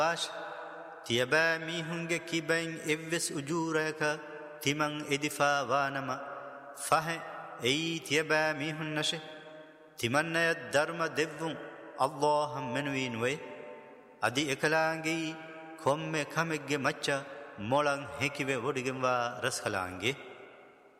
باش تيبا ميهنگ كيبين إفس أجورك تمن إدفا وانما فه أي تيبا ميهن نشه تمن يدرم دبون الله منوين وي أدي إكلانجي كم كمج مچا مولان هكيبه ودگم وا رسخلانگي